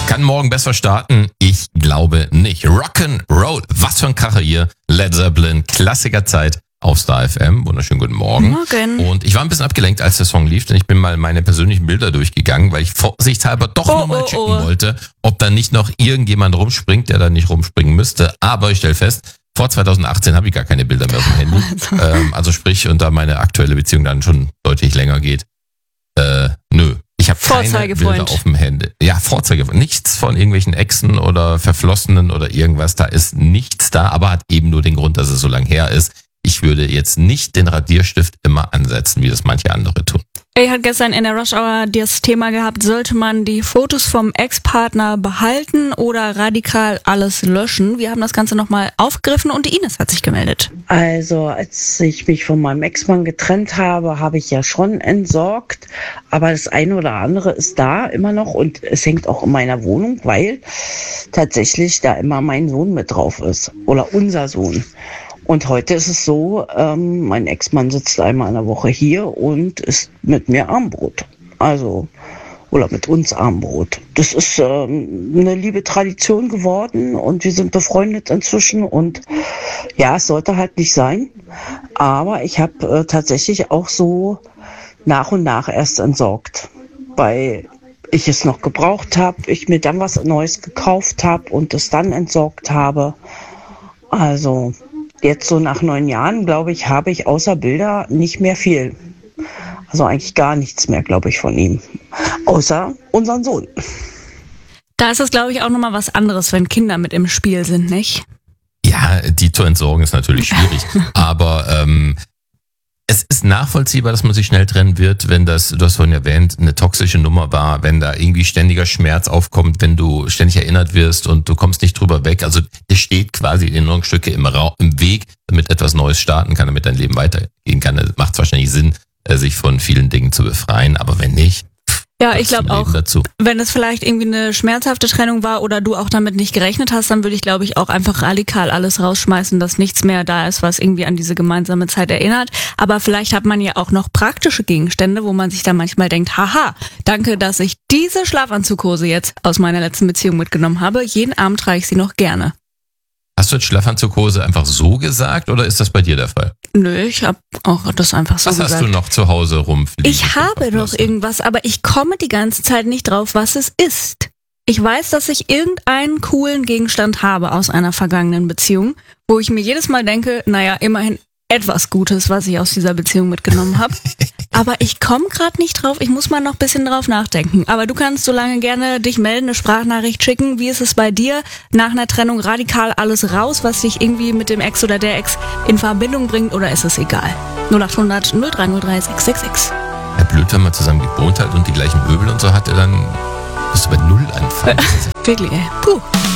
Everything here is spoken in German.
Kann morgen besser starten? Ich glaube nicht. Rock'n'Roll, was für ein Kracher hier. Led Zeppelin, Klassikerzeit auf Star FM. Wunderschönen guten Morgen. Morgen. Und ich war ein bisschen abgelenkt, als der Song lief, denn ich bin mal meine persönlichen Bilder durchgegangen, weil ich vorsichtshalber doch nochmal checken wollte, ob da nicht noch irgendjemand rumspringt, der da nicht rumspringen müsste. Aber ich stelle fest, vor 2018 habe ich gar keine Bilder mehr auf dem Handy. Also sprich, und da meine aktuelle Beziehung dann schon deutlich länger geht. Nö. Ich habe keine Bilder auf dem Handy. Ja, Vorzeigefreund. Nichts von irgendwelchen Exen oder Verflossenen oder irgendwas. Da ist nichts da, aber hat eben nur den Grund, dass es so lang her ist. Ich würde jetzt nicht den Radierstift immer ansetzen, wie das manche andere tun. Ich hatte gestern in der Rush Hour das Thema gehabt, sollte man die Fotos vom Ex-Partner behalten oder radikal alles löschen? Wir haben das Ganze nochmal aufgegriffen und die Ines hat sich gemeldet. Also als ich mich von meinem Ex-Mann getrennt habe, habe ich ja schon entsorgt, aber das eine oder andere ist da immer noch und es hängt auch in meiner Wohnung, weil tatsächlich da immer mein Sohn mit drauf ist oder unser Sohn. Und heute ist es so, mein Ex-Mann sitzt einmal in der Woche hier und isst mit mir Armbrot. Also, oder mit uns Armbrot. Das ist eine liebe Tradition geworden und wir sind befreundet inzwischen und ja, es sollte halt nicht sein. Aber ich habe tatsächlich auch so nach und nach erst entsorgt, weil ich es noch gebraucht habe, ich mir dann was Neues gekauft habe und es dann entsorgt habe. Also jetzt so nach 9 Jahren, glaube ich, habe ich außer Bilder nicht mehr viel. Also eigentlich gar nichts mehr, glaube ich, von ihm. Außer unseren Sohn. Da ist es, glaube ich, auch nochmal was anderes, wenn Kinder mit im Spiel sind, nicht? Ja, die zu entsorgen ist natürlich schwierig. Aber es ist nachvollziehbar, dass man sich schnell trennen wird, wenn das, du hast vorhin erwähnt, eine toxische Nummer war, wenn da irgendwie ständiger Schmerz aufkommt, wenn du ständig erinnert wirst und du kommst nicht drüber weg. Also dir steht quasi Erinnerungsstücke im Weg, damit etwas Neues starten kann, damit dein Leben weitergehen kann. Es macht wahrscheinlich Sinn, sich von vielen Dingen zu befreien, aber wenn nicht, ja, ich glaube auch, wenn es vielleicht irgendwie eine schmerzhafte Trennung war oder du auch damit nicht gerechnet hast, dann würde ich, glaube ich, auch einfach radikal alles rausschmeißen, dass nichts mehr da ist, was irgendwie an diese gemeinsame Zeit erinnert. Aber vielleicht hat man ja auch noch praktische Gegenstände, wo man sich dann manchmal denkt, haha, danke, dass ich diese Schlafanzughose jetzt aus meiner letzten Beziehung mitgenommen habe. Jeden Abend trage ich sie noch gerne. Hast du jetzt Schlafanzughose einfach so gesagt oder ist das bei dir der Fall? Nö, ich habe auch das einfach so gesagt. Was hast du noch zu Hause rumfliegen? Ich habe doch irgendwas, aber ich komme die ganze Zeit nicht drauf, was es ist. Ich weiß, dass ich irgendeinen coolen Gegenstand habe aus einer vergangenen Beziehung, wo ich mir jedes Mal denke, naja, immerhin etwas Gutes, was ich aus dieser Beziehung mitgenommen habe. Aber ich komme gerade nicht drauf, ich muss mal noch ein bisschen drauf nachdenken. Aber du kannst so lange gerne dich melden, eine Sprachnachricht schicken. Wie ist es bei dir? Nach einer Trennung radikal alles raus, was dich irgendwie mit dem Ex oder der Ex in Verbindung bringt, oder ist es egal? 0800 0303 666. Ja, blöd, wenn man zusammen gewohnt hat und die gleichen Möbel und so hatte, dann musst du bei Null anfangen. Wirklich, ey. Puh.